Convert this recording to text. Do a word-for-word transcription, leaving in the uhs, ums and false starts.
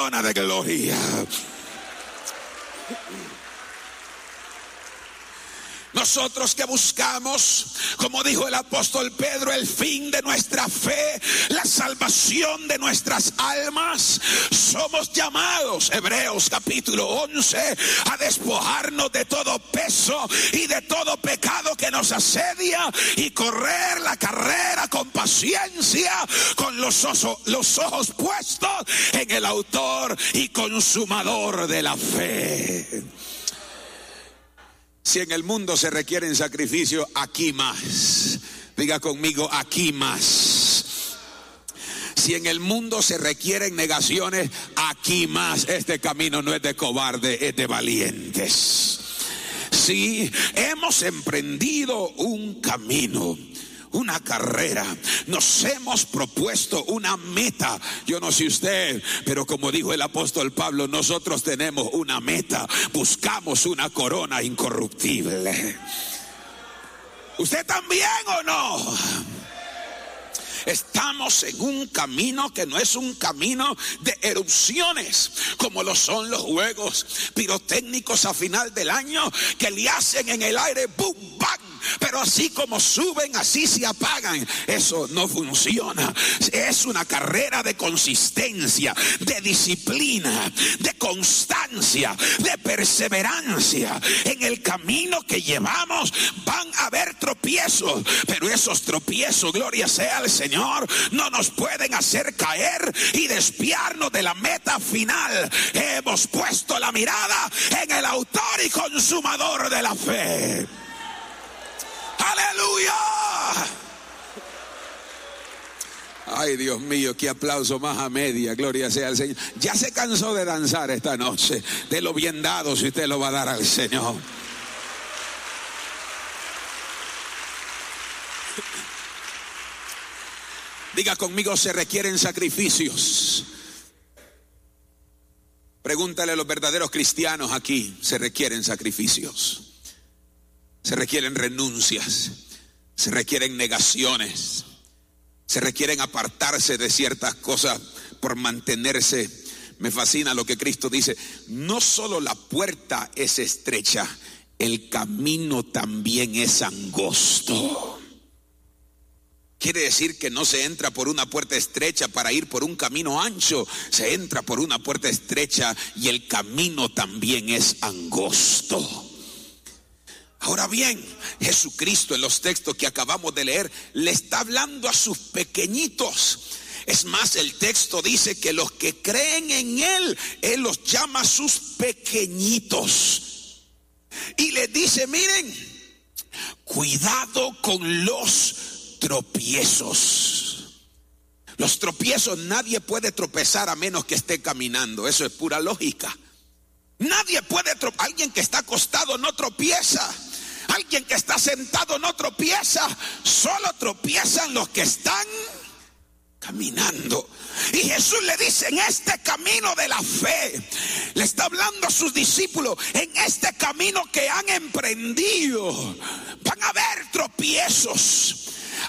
corona de gloria. Nosotros que buscamos, como dijo el apóstol Pedro, el fin de nuestra fe, la salvación de nuestras almas, somos llamados, Hebreos capítulo once, a despojarnos de todo peso y de todo pecado que nos asedia y correr la carrera con paciencia, con los ojos, los ojos puestos en el autor y consumador de la fe. Si en el mundo se requieren sacrificios, aquí más. Diga conmigo, aquí más. Si en el mundo se requieren negaciones, aquí más. Este camino no es de cobarde, es de valientes. Si hemos emprendido un camino, una carrera, nos hemos propuesto una meta. Yo no sé usted, pero como dijo el apóstol Pablo, nosotros tenemos una meta, buscamos una corona incorruptible. ¿Usted también o no? Estamos en un camino que no es un camino de erupciones, como lo son los juegos pirotécnicos a final del año, que le hacen en el aire boom, bang, pero así como suben, así se apagan. Eso no funciona. Es una carrera de consistencia, de disciplina, de constancia, de perseverancia. En el camino que llevamos van a haber tropiezos, pero esos tropiezos, gloria sea al Señor, no nos pueden hacer caer y desviarnos de la meta final. Hemos puesto la mirada en el autor y consumador de la fe. ¡Aleluya! Ay, Dios mío, qué aplauso más a media, gloria sea al Señor. Ya se cansó de danzar esta noche, de lo bien dado si usted lo va a dar al Señor. Diga conmigo, se requieren sacrificios. Pregúntale a los verdaderos cristianos aquí, se requieren sacrificios. Se requieren renuncias, se requieren negaciones, se requieren apartarse de ciertas cosas por mantenerse. Me fascina lo que Cristo dice, no solo la puerta es estrecha, el camino también es angosto. Quiere decir que no se entra por una puerta estrecha para ir por un camino ancho, se entra por una puerta estrecha y el camino también es angosto. Ahora bien, Jesucristo en los textos que acabamos de leer le está hablando a sus pequeñitos. Es más, el texto dice que los que creen en Él, Él los llama sus pequeñitos. Y les dice, miren, cuidado con los tropiezos. Los tropiezos, nadie puede tropezar a menos que esté caminando. Eso es pura lógica. Nadie puede tropezar. Alguien que está acostado no tropieza. Alguien que está sentado no tropieza. Solo tropiezan los que están caminando. Y Jesús le dice, en este camino de la fe, le está hablando a sus discípulos, en este camino que han emprendido, van a haber tropiezos.